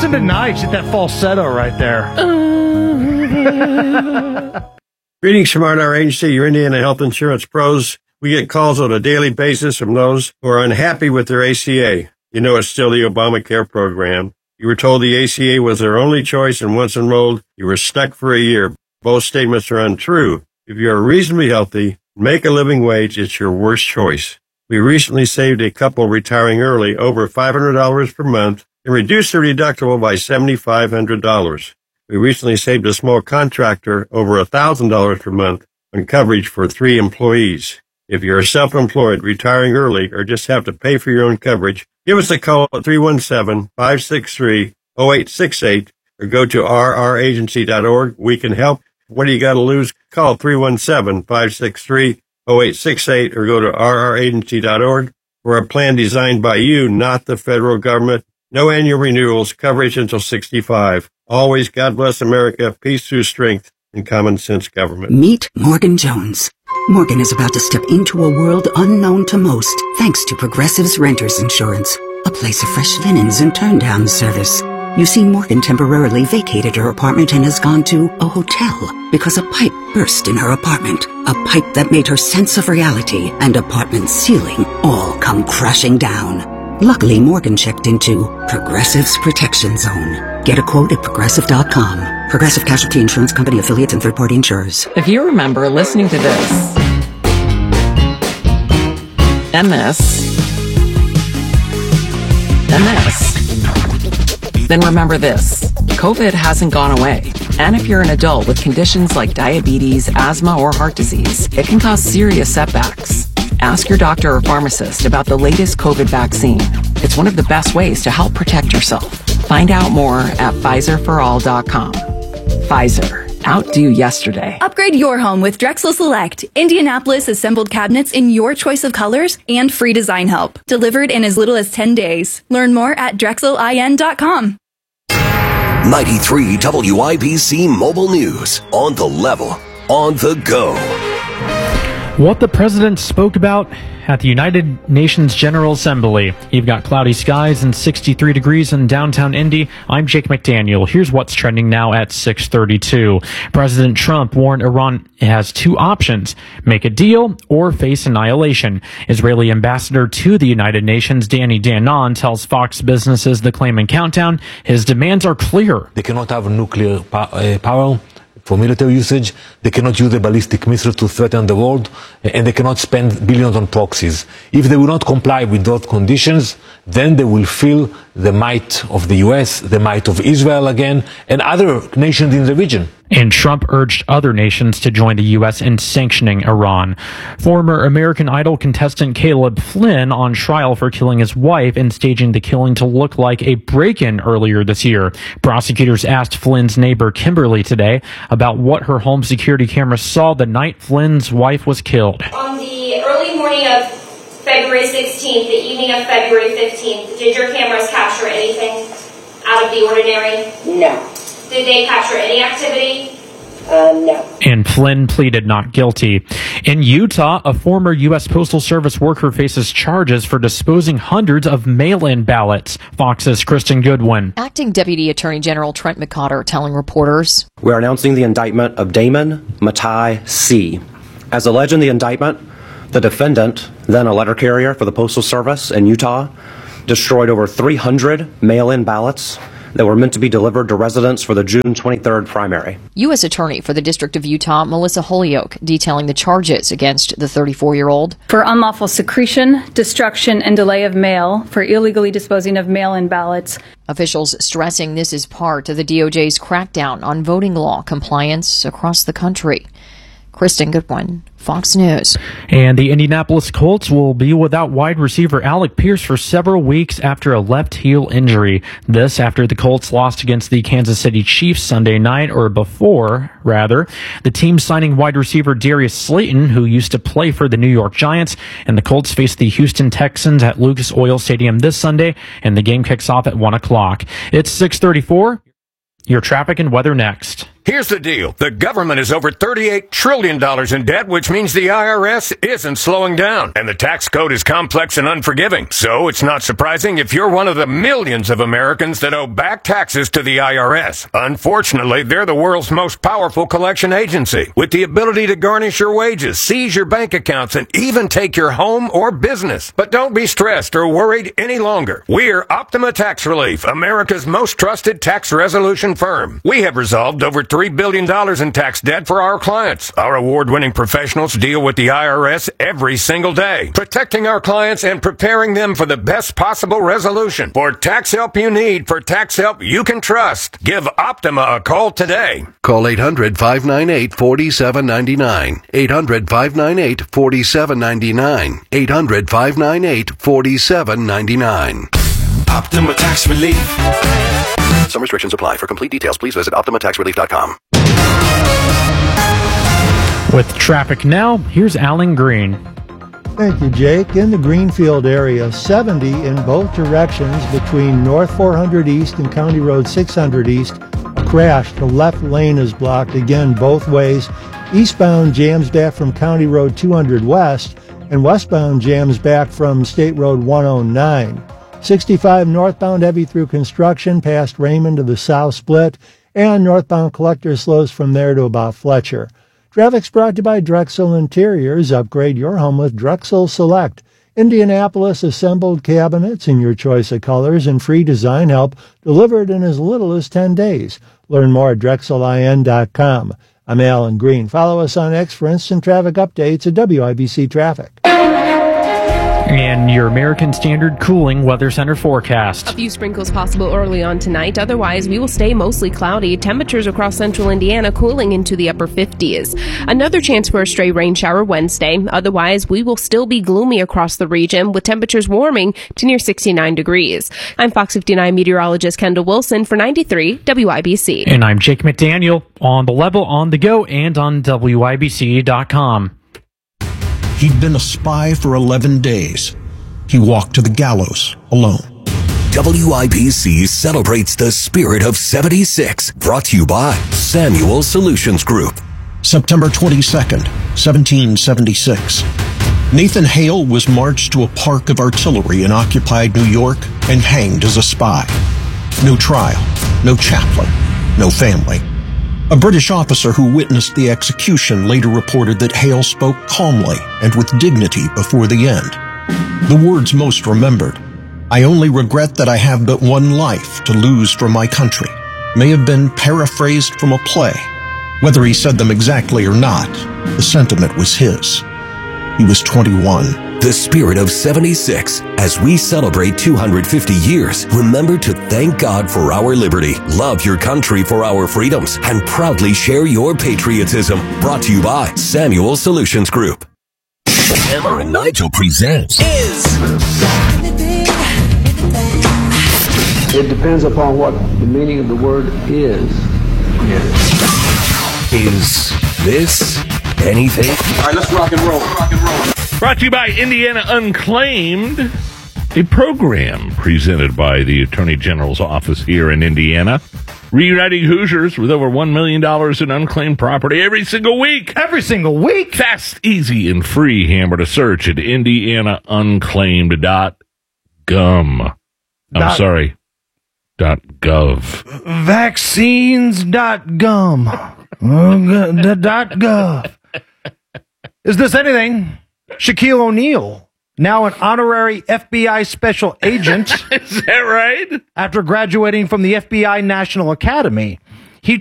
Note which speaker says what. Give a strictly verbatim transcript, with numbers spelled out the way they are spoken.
Speaker 1: Listen to Nige at that falsetto right there.
Speaker 2: Greetings from our agency, your Indiana Health Insurance Pros. We get calls on a daily basis from those who are unhappy with their A C A. You know it's still the Obamacare program. You were told the A C A was their only choice, and once enrolled, you were stuck for a year. Both statements are untrue. If you are reasonably healthy, make a living wage, it's your worst choice. We recently saved a couple retiring early over five hundred dollars per month and reduced their deductible by seven thousand five hundred dollars. We recently saved a small contractor over one thousand dollars per month on coverage for three employees. If you're self-employed, retiring early, or just have to pay for your own coverage, give us a call at three one seven, five six three, zero eight six eight or go to r r agency dot org. We can help. What do you got to lose? Call three one seven, five six three, zero eight six eight or go to r r agency dot org for a plan designed by you, not the federal government. No annual renewals, coverage until sixty-five. Always God bless America, peace through strength, and common sense government.
Speaker 3: Meet Morgan Jones. Morgan is about to step into a world unknown to most, thanks to Progressive's Renters Insurance, a place of fresh linens and turn-down service. You see, Morgan temporarily vacated her apartment and has gone to a hotel because a pipe burst in her apartment, a pipe that made her sense of reality and apartment ceiling all come crashing down. Luckily, Morgan checked into Progressive's Protection Zone. Get a quote at progressive dot com. Progressive Casualty Insurance Company, affiliates, and third-party insurers.
Speaker 4: If you remember listening to this and this and this, then remember this. COVID hasn't gone away. And if you're an adult with conditions like diabetes, asthma, or heart disease, it can cause serious setbacks. Ask your doctor or pharmacist about the latest COVID vaccine. It's one of the best ways to help protect yourself. Find out more at Pfizer for all dot com. Pfizer. Outdo yesterday.
Speaker 5: Upgrade your home with Drexel Select. Indianapolis assembled cabinets in your choice of colors and free design help. Delivered in as little as ten days. Learn more at drexel in dot com.
Speaker 6: ninety-three W I B C Mobile News. On the level. On the go.
Speaker 7: What the president spoke about at the United Nations General Assembly. You've got cloudy skies and sixty-three degrees in downtown Indy. I'm Jake McDaniel. Here's what's trending now at six thirty-two. President Trump warned Iran has two options: make a deal or face annihilation. Israeli ambassador to the United Nations, Danny Danon, tells Fox Business's The Claimant Countdown his demands are clear.
Speaker 8: They cannot have nuclear po- uh, power for military usage, they cannot use the ballistic missiles to threaten the world, and they cannot spend billions on proxies. If they will not comply with those conditions, then they will feel the might of the U S, the might of Israel again, and other nations in the region.
Speaker 7: And Trump urged other nations to join the U S in sanctioning Iran. Former American Idol contestant Caleb Flynn on trial for killing his wife and staging the killing to look like a break-in earlier this year. Prosecutors asked Flynn's neighbor Kimberly today about what her home security camera saw the night Flynn's wife was killed.
Speaker 9: On the early morning of February sixteenth, the evening of February fifteenth, did your cameras capture anything out of the ordinary?
Speaker 10: No.
Speaker 9: Did they capture any activity?
Speaker 10: Uh, no.
Speaker 7: And Flynn pleaded not guilty. In Utah, a former U S Postal Service worker faces charges for disposing hundreds of mail-in ballots. Fox's Kristen Goodwin.
Speaker 11: Acting Deputy Attorney General Trent McCotter telling reporters,
Speaker 12: "We are announcing the indictment of Damon Matai C. As alleged in the indictment, the defendant, then a letter carrier for the Postal Service in Utah, destroyed over three hundred mail-in ballots that were meant to be delivered to residents for the June twenty-third primary."
Speaker 11: U S Attorney for the District of Utah, Melissa Holyoke, detailing the charges against the thirty-four-year-old.
Speaker 13: For unlawful secretion, destruction, and delay of mail, for illegally disposing of mail-in ballots.
Speaker 11: Officials stressing this is part of the D O J's crackdown on voting law compliance across the country. Kristen Goodwin, Fox News.
Speaker 7: And the Indianapolis Colts will be without wide receiver Alec Pierce for several weeks after a left heel injury. This after the Colts lost against the Kansas City Chiefs Sunday night, or before, rather. The team signing wide receiver Darius Slayton, who used to play for the New York Giants, and the Colts face the Houston Texans at Lucas Oil Stadium this Sunday, and the game kicks off at one o'clock. It's six thirty-four. Your traffic and weather next.
Speaker 10: Here's the deal. The government is over thirty-eight trillion dollars in debt, which means the I R S isn't slowing down. And the tax code is complex and unforgiving. So it's not surprising if you're one of the millions of Americans that owe back taxes to the I R S. Unfortunately, they're the world's most powerful collection agency, with the ability to garnish your wages, seize your bank accounts, and even take your home or business. But don't be stressed or worried any longer. We're Optima Tax Relief, America's most trusted tax resolution firm. We have resolved over three billion dollars in tax debt for our clients. Our award-winning professionals deal with the I R S every single day, protecting our clients and preparing them for the best possible resolution. For tax help you need, for tax help you can trust, give Optima a call today.
Speaker 14: Call eight hundred, five nine eight, four seven nine nine. eight hundred, five nine eight, four seven nine nine. eight hundred, five nine eight, four seven nine nine.
Speaker 6: Optima Tax Relief. Some restrictions apply. For complete details, please visit optima tax relief dot com.
Speaker 7: With traffic now, here's Alan Green.
Speaker 15: Thank you, Jake. In the Greenfield area, seventy in both directions between North four hundred East and County Road six hundred East. A crash. The left lane is blocked again both ways. Eastbound jams back from County Road two hundred West, and westbound jams back from State Road one oh nine. sixty-five northbound heavy through construction past Raymond to the south split, and northbound collector slows from there to about Fletcher. Traffic's brought to you by Drexel Interiors. Upgrade your home with Drexel Select. Indianapolis assembled cabinets in your choice of colors and free design help delivered in as little as ten days. Learn more at drexel I N dot com. I'm Alan Green. Follow us on X for instant traffic updates at W I B C Traffic.
Speaker 7: And your American Standard Cooling Weather Center forecast.
Speaker 16: A few sprinkles possible early on tonight. Otherwise, we will stay mostly cloudy. Temperatures across central Indiana cooling into the upper fifties. Another chance for a stray rain shower Wednesday. Otherwise, we will still be gloomy across the region, with temperatures warming to near sixty-nine degrees. I'm Fox fifty-nine meteorologist Kendall Wilson for ninety-three W I B C.
Speaker 7: And I'm Jake McDaniel, on the level, on the go, and on W I B C dot com.
Speaker 17: He'd been a spy for eleven days. He walked to the gallows alone.
Speaker 6: W I B C celebrates the spirit of seventy-six. Brought to you by Samuel Solutions Group.
Speaker 17: September twenty-second, seventeen seventy-six. Nathan Hale was marched to a park of artillery in occupied New York and hanged as a spy. No trial, no chaplain, no family. A British officer who witnessed the execution later reported that Hale spoke calmly and with dignity before the end. The words most remembered, "I only regret that I have but one life to lose for my country," may have been paraphrased from a play. Whether he said them exactly or not, the sentiment was his. He was twenty-one.
Speaker 6: The spirit of seventy-six. As we celebrate two hundred fifty years, remember to thank God for our liberty, love your country for our freedoms, and proudly share your patriotism. Brought to you by Samuel Solutions Group. Hammer and Nigel presents Is.
Speaker 18: It depends upon what the meaning of the word is.
Speaker 6: Is this anything?
Speaker 19: All right, let's rock and roll. Rock and roll.
Speaker 20: Brought to you by Indiana Unclaimed, a program presented by the Attorney General's office here in Indiana, reuniting Hoosiers with over one million dollars in unclaimed property every single week.
Speaker 1: Every single week?
Speaker 20: Fast, easy, and free. Hammer to search at indiana unclaimed dot gum. I'm
Speaker 1: Dot-
Speaker 20: sorry, dot gov.
Speaker 1: Vaccines dot gum. Oh, g- dot gov. Is this anything? Shaquille O'Neal, now an honorary F B I special agent.
Speaker 20: Is that right?
Speaker 1: After graduating from the F B I National Academy.